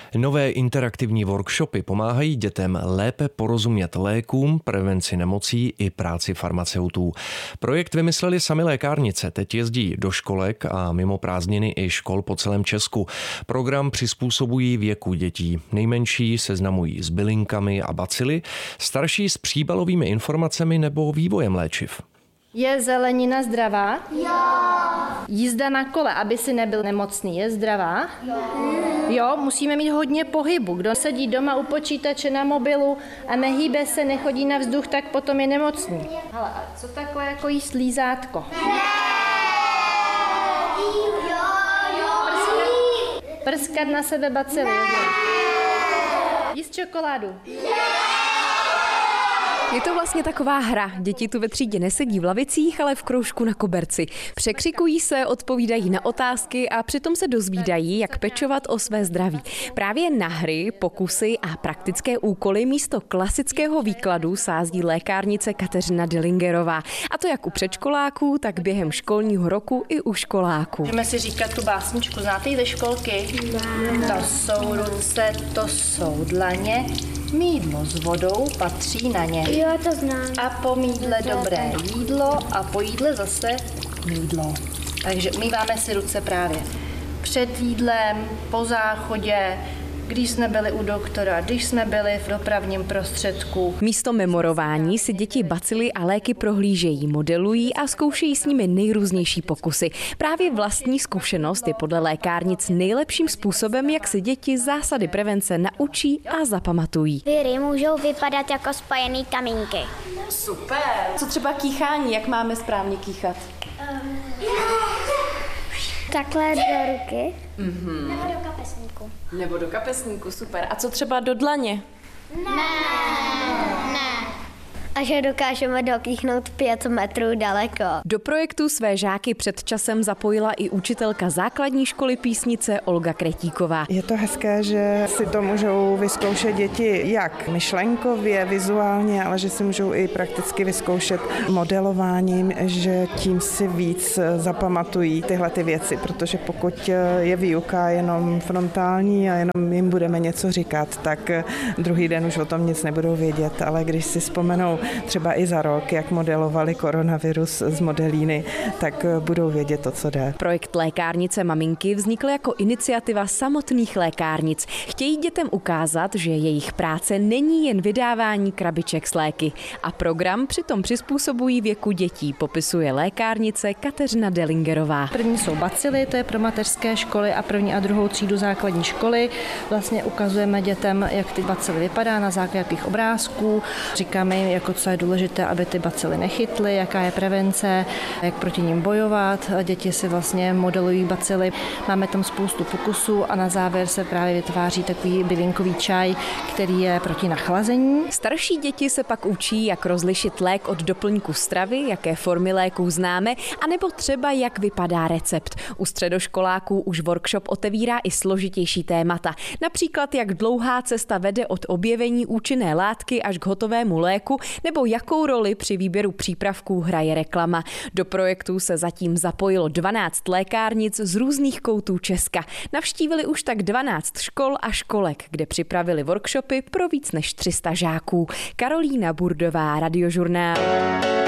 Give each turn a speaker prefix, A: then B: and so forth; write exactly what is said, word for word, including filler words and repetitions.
A: Nové interaktivní workshopy pomáhají dětem lépe porozumět lékům, prevenci nemocí i práci farmaceutů. Projekt vymysleli sami lékárnice, teď jezdí do školek a mimo prázdniny i škol po celém Česku. Program přizpůsobují věku dětí. Nejmenší seznamují s bylinkami a bacily, starší s příbalovými informacemi nebo vývojem léčiv.
B: Je zelenina zdravá?
C: Jo.
B: Jízda na kole, aby si nebyl nemocný, je zdravá?
C: Jo.
B: Jo, musíme mít hodně pohybu. Kdo sedí doma u počítače na mobilu a nehýbe se, nechodí na vzduch, tak potom je nemocný. Hele, a co takhle jako jíst lízátko?
C: Ne. Jo, jo.
B: Prskat, prskat na sebe bacily.
C: Ne.
B: Jíst čokoládu.
D: Je to vlastně taková hra. Děti tu ve třídě nesedí v lavicích, ale v kroužku na koberci. Překřikují se, odpovídají na otázky a přitom se dozvídají, jak pečovat o své zdraví. Právě na hry, pokusy a praktické úkoly místo klasického výkladu sází lékárnice Kateřina Dillingerová. A to jak u předškoláků, tak během školního roku i u školáků.
B: Můžeme si říkat tu básničku. Znáte ji ze školky?
C: Ne.
B: To jsou ruce, to jsou dlaně, mýdlo s vodou patří na ně.
C: Jo, to znám.
B: A po mýdle dobré jídlo a po jídle zase mýdlo. Takže umýváme si ruce právě před jídlem, po záchodě, když jsme byli u doktora, když jsme byli v dopravním prostředku.
D: Místo memorování si děti bacily a léky prohlížejí, modelují a zkoušejí s nimi nejrůznější pokusy. Právě vlastní zkušenost je podle lékárnic nejlepším způsobem, jak si děti zásady prevence naučí a zapamatují.
C: Viry můžou vypadat jako spojený kamínky.
D: Super! Co třeba kýchání, jak máme správně kýchat?
C: Um, Takhle do ruky. Mm-hmm. Nebo do kapesníku.
D: Nebo do kapesníku, super. A co třeba do dlaně?
C: Ne. Ne. A že dokážeme dokýchnout pět metrů daleko.
D: Do projektu své žáky před časem zapojila i učitelka základní školy Písnice Olga Kretíková.
E: Je to hezké, že si to můžou vyzkoušet děti jak myšlenkově, vizuálně, ale že si můžou i prakticky vyzkoušet modelováním, že tím si víc zapamatují tyhle ty věci, protože pokud je výuka jenom frontální a jenom jim budeme něco říkat, tak druhý den už o tom nic nebudou vědět, ale když si vzpomenou třeba i za rok, jak modelovali koronavirus z modelíny, tak budou vědět to, co jde.
D: Projekt Lékárnice maminky vznikl jako iniciativa samotných lékárnic. Chtějí dětem ukázat, že jejich práce není jen vydávání krabiček s léky. A program přitom přizpůsobují věku dětí, popisuje lékárnice Kateřina Dillingerová.
B: První jsou bacily, to je pro mateřské školy a první a druhou třídu základní školy. Vlastně ukazujeme dětem, jak ty bacily vypadá na základě jakých obrázků. Říkáme jim, jako co je důležité, aby ty bacily nechytly, jaká je prevence, jak proti nim bojovat. Děti si vlastně modelují bacily. Máme tam spoustu pokusů a na závěr se právě vytváří takový bylinkový čaj, který je proti nachlazení.
D: Starší děti se pak učí, jak rozlišit lék od doplňku stravy, jaké formy léků známe, anebo třeba jak vypadá recept. U středoškoláků už workshop otevírá i složitější témata. Například, jak dlouhá cesta vede od objevení účinné látky až k hotovému léku, nebo jakou roli při výběru přípravků hraje reklama. Do projektu se zatím zapojilo dvanáct lékárnic z různých koutů Česka. Navštívili už tak dvanáct škol a školek, kde připravili workshopy pro víc než tři sta žáků. Karolína Burdová, Radiožurnál.